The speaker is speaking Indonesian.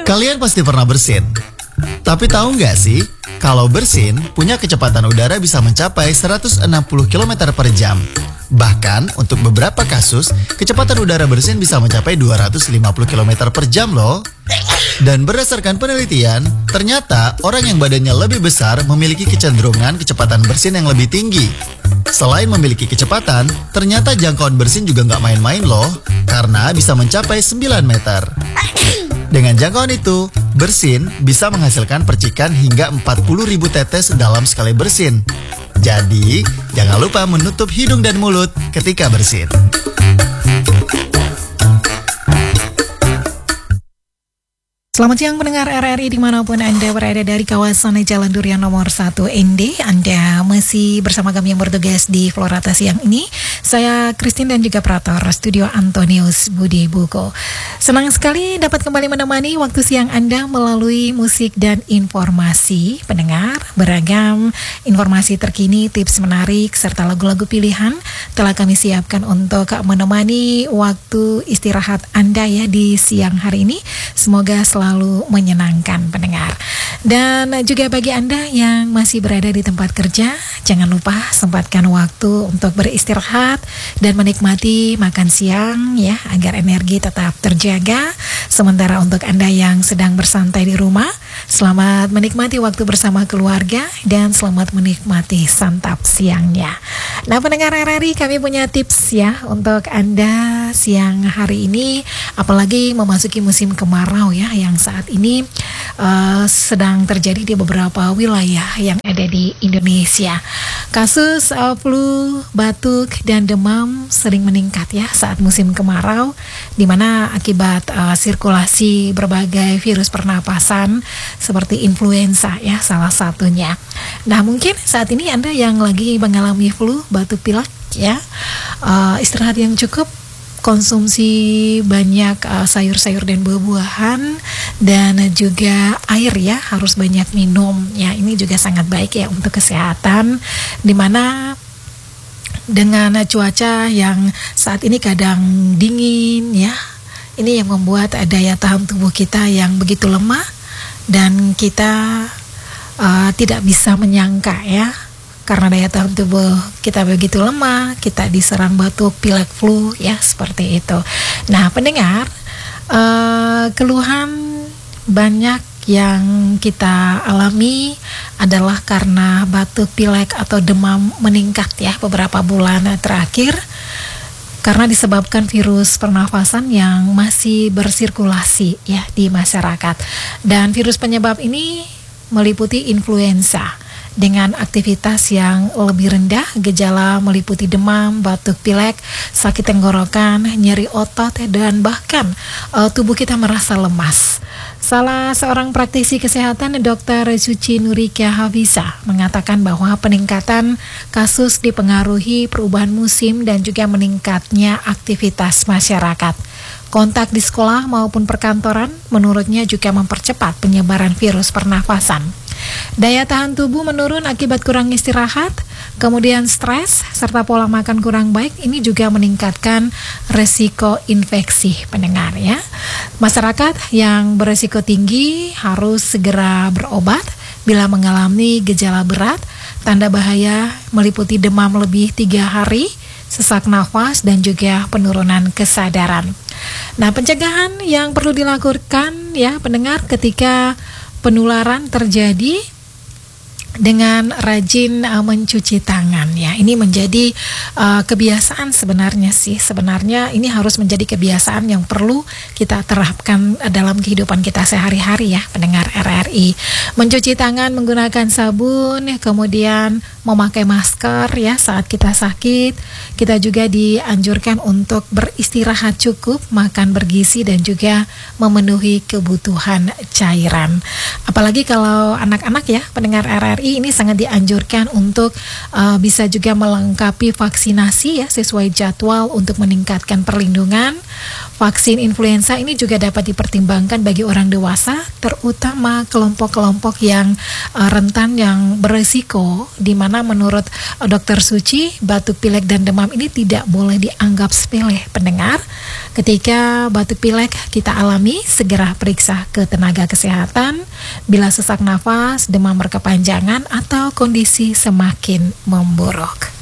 Kalian pasti pernah bersin. Tapi tahu nggak sih, kalau bersin punya kecepatan udara bisa mencapai 160 km per jam. Bahkan untuk beberapa kasus, kecepatan udara bersin bisa mencapai 250 km per jam loh. Dan berdasarkan penelitian, ternyata orang yang badannya lebih besar memiliki kecenderungan kecepatan bersin yang lebih tinggi. Selain memiliki kecepatan, ternyata jangkauan bersin juga nggak main-main loh, karena bisa mencapai 9 meter. Dengan jangkauan itu, bersin bisa menghasilkan percikan hingga 40.000 tetes dalam sekali bersin. Jadi, jangan lupa menutup hidung dan mulut ketika bersin. Selamat siang pendengar RRI dimanapun Anda berada dari kawasan Jalan Durian nomor 1 ND. Anda masih bersama kami yang bertugas di Florata siang ini. Saya Christine dan juga operator studio Antonius Budi Buko. Senang sekali dapat kembali menemani waktu siang Anda melalui musik dan informasi. Pendengar, beragam informasi terkini, tips menarik, serta lagu-lagu pilihan telah kami siapkan untuk menemani waktu istirahat Anda ya di siang hari ini. Semoga selalu menyenangkan pendengar. Dan juga bagi Anda yang masih berada di tempat kerja, jangan lupa sempatkan waktu untuk beristirahat dan menikmati makan siang ya, agar energi tetap terjaga. Sementara untuk Anda yang sedang bersantai di rumah, selamat menikmati waktu bersama keluarga dan selamat menikmati santap siangnya. Nah pendengar RRI, kami punya tips ya untuk Anda siang hari ini, apalagi memasuki musim kemarau ya, yang saat ini sedang terjadi di beberapa wilayah yang ada di Indonesia. Kasus flu, batuk, dan demam sering meningkat ya saat musim kemarau, di mana akibat sirkulasi berbagai virus pernapasan seperti influenza ya salah satunya. Nah mungkin saat ini Anda yang lagi mengalami flu, batuk pilek ya, istirahat yang cukup, konsumsi banyak sayur-sayur dan buah-buahan, dan juga air ya, harus banyak minum ya, ini juga sangat baik ya untuk kesehatan, dimana dengan cuaca yang saat ini kadang dingin ya, ini yang membuat daya tahan tubuh kita yang begitu lemah, dan kita tidak bisa menyangka ya, karena daya tahan tubuh kita begitu lemah, kita diserang batuk, pilek, flu ya, seperti itu. Nah pendengar, keluhan banyak yang kita alami adalah karena batuk, pilek, atau demam meningkat ya beberapa bulan terakhir, karena disebabkan virus pernafasan yang masih bersirkulasi ya di masyarakat. Dan virus penyebab ini meliputi influenza dengan aktivitas yang lebih rendah. Gejala meliputi demam, batuk pilek, sakit tenggorokan, nyeri otot, dan bahkan tubuh kita merasa lemas. Salah seorang praktisi kesehatan, Dr. Suci Nurika Hafisa, mengatakan bahwa peningkatan kasus dipengaruhi perubahan musim dan juga meningkatnya aktivitas masyarakat. Kontak di sekolah maupun perkantoran menurutnya juga mempercepat penyebaran virus pernafasan. Daya tahan tubuh menurun akibat kurang istirahat, kemudian stres, serta pola makan kurang baik, ini juga meningkatkan resiko infeksi pendengar ya. Masyarakat yang beresiko tinggi harus segera berobat bila mengalami gejala berat. Tanda bahaya meliputi demam lebih 3 hari, sesak nafas, dan juga penurunan kesadaran. Nah, pencegahan yang perlu dilakukan ya pendengar ketika penularan terjadi dengan rajin mencuci tangan ya. Ini menjadi kebiasaan sebenarnya sih. Sebenarnya ini harus menjadi kebiasaan yang perlu kita terapkan dalam kehidupan kita sehari-hari ya pendengar RRI. Mencuci tangan menggunakan sabun, kemudian memakai masker ya saat kita sakit. Kita juga dianjurkan untuk beristirahat cukup, makan bergizi, dan juga memenuhi kebutuhan cairan. Apalagi kalau anak-anak ya pendengar RRI, RRI ini sangat dianjurkan untuk bisa juga melengkapi vaksinasi ya sesuai jadwal untuk meningkatkan perlindungan. Vaksin influenza ini juga dapat dipertimbangkan bagi orang dewasa, terutama kelompok-kelompok yang rentan, yang berisiko, di mana menurut Dr. Suci, batuk pilek dan demam ini tidak boleh dianggap sepele. Pendengar, ketika batuk pilek kita alami, segera periksa ke tenaga kesehatan. Bila sesak nafas, demam berkepanjangan, atau kondisi semakin memburuk.